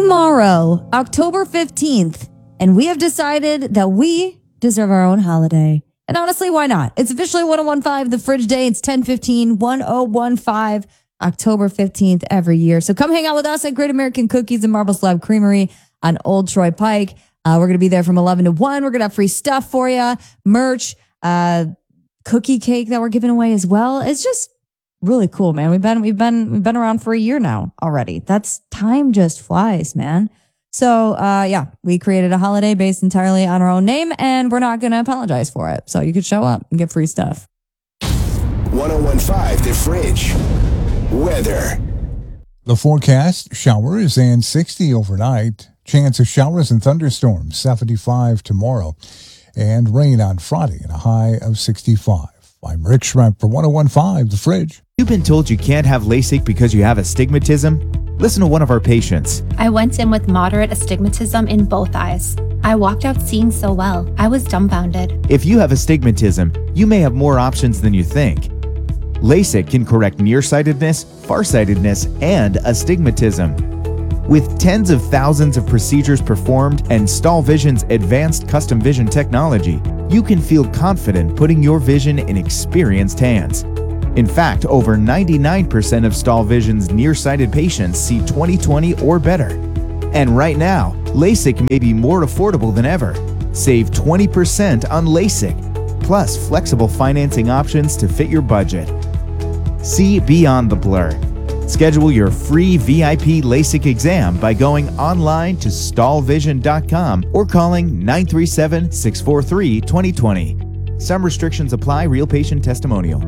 tomorrow, October 15th, and we have decided that we deserve our own holiday. And honestly, why not? It's officially 1015 The Fridge Day. It's 10:15, 1015, October 15th every year. So come hang out with us at Great American Cookies and Marble Slab Creamery on Old Troy Pike. We're going to be there from 11 to 1. We're going to have free stuff for you, merch, cookie cake that we're giving away as well. It's just really cool, man. We've been around for a year now already. That's time just flies, man. So, we created a holiday based entirely on our own name, and we're not going to apologize for it. So you could show up and get free stuff. 1015 The Fridge. Weather. The forecast, showers and 60 overnight. Chance of showers and thunderstorms, 75 tomorrow. And rain on Friday and a high of 65. I'm Rick Schremp for 1015 The Fridge. You've been told you can't have LASIK because you have astigmatism? Listen to one of our patients. I went in with moderate astigmatism in both eyes. I walked out seeing so well. I was dumbfounded. If you have astigmatism, you may have more options than you think. LASIK can correct nearsightedness, farsightedness, and astigmatism. With tens of thousands of procedures performed and StallVision's advanced custom vision technology, you can feel confident putting your vision in experienced hands. In fact, over 99% of StallVision's nearsighted patients see 20/20 or better. And right now, LASIK may be more affordable than ever. Save 20% on LASIK, plus flexible financing options to fit your budget. See beyond the blur. Schedule your free VIP LASIK exam by going online to stallvision.com or calling 937-643-2020. Some restrictions apply. Real patient testimonial.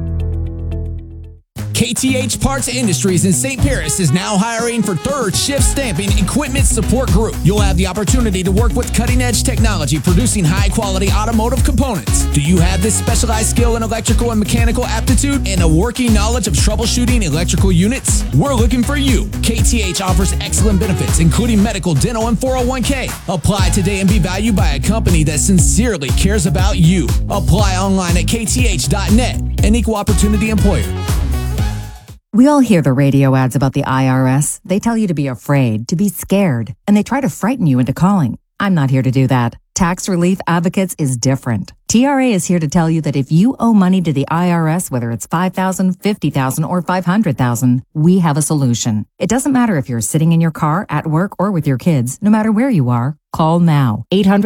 KTH Parts Industries in St. Paris is now hiring for third shift stamping equipment support group. You'll have the opportunity to work with cutting-edge technology producing high-quality automotive components. Do you have this specialized skill in electrical and mechanical aptitude and a working knowledge of troubleshooting electrical units? We're looking for you. KTH offers excellent benefits, including medical, dental, and 401k. Apply today and be valued by a company that sincerely cares about you. Apply online at kth.net, an equal opportunity employer. We all hear the radio ads about the IRS. They tell you to be afraid, to be scared, and they try to frighten you into calling. I'm not here to do that. Tax Relief Advocates is different. TRA is here to tell you that if you owe money to the IRS, whether it's $5,000, $50,000, or $500,000, we have a solution. It doesn't matter if you're sitting in your car, at work, or with your kids. No matter where you are, call now.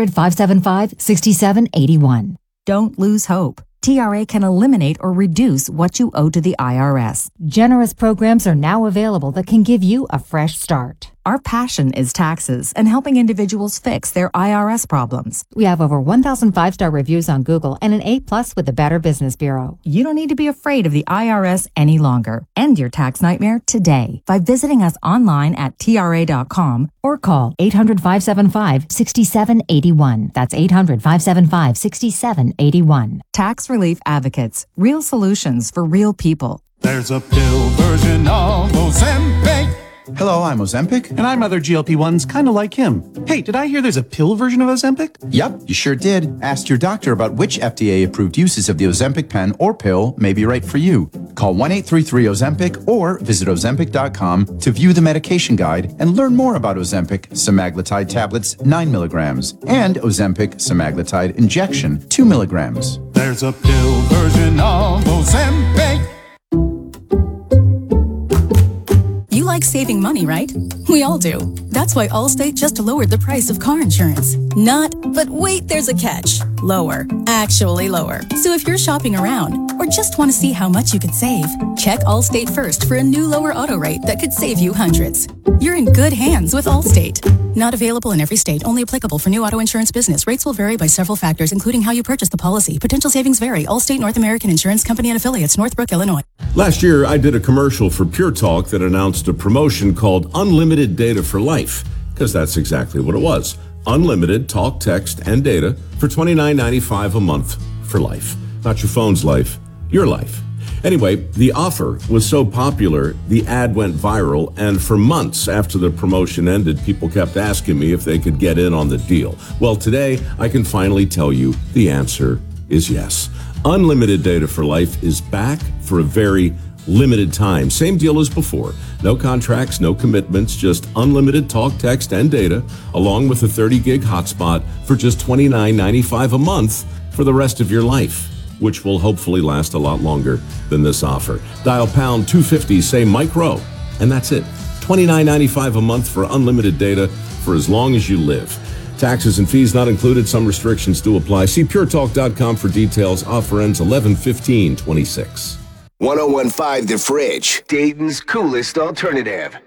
800-575-6781. Don't lose hope. TRA can eliminate or reduce what you owe to the IRS. Generous programs are now available that can give you a fresh start. Our passion is taxes and helping individuals fix their IRS problems. We have over 1,000 five-star reviews on Google and an A+ with the Better Business Bureau. You don't need to be afraid of the IRS any longer. End your tax nightmare today by visiting us online at TRA.com or call 800-575-6781. That's 800-575-6781. Tax Relief Advocates. Real solutions for real people. There's a pill version of Ozempic. Hello, I'm Ozempic. And I'm other GLP-1s kind of like him. Hey, did I hear there's a pill version of Ozempic? Yep, you sure did. Ask your doctor about which FDA-approved uses of the Ozempic pen or pill may be right for you. Call 1-833-OZEMPIC or visit Ozempic.com to view the medication guide and learn more about Ozempic semaglutide tablets 9 milligrams and Ozempic semaglutide injection 2 milligrams. There's a pill version of Ozempic. You like saving money, right? We all do. That's why Allstate just lowered the price of car insurance. Not, but wait, there's a catch. Lower. Actually lower. So if you're shopping around or just want to see how much you could save, check Allstate first for a new lower auto rate that could save you hundreds. You're in good hands with Allstate. Not available in every state. Only applicable for new auto insurance business. Rates will vary by several factors, including how you purchase the policy. Potential savings vary. Allstate North American Insurance Company and Affiliates, Northbrook, Illinois. Last year, I did a commercial for Pure Talk that announced a promotion called Unlimited Data for Life, because that's exactly what it was. Unlimited talk, text, and data for $29.95 a month for life. Not your phone's life, your life. Anyway, the offer was so popular, the ad went viral, and for months after the promotion ended, people kept asking me if they could get in on the deal. Well, today, I can finally tell you the answer is yes. Unlimited Data for Life is back for a very Limited time. Same deal as before. No contracts, no commitments, just unlimited talk, text, and data, along with a 30-gig hotspot for just $29.95 a month for the rest of your life, which will hopefully last a lot longer than this offer. Dial pound 250, say Mike Rowe, and that's it. $29.95 a month for unlimited data for as long as you live. Taxes and fees not included. Some restrictions do apply. See puretalk.com for details. Offer ends 11/15/26. 1015 The Fridge, Dayton's coolest alternative.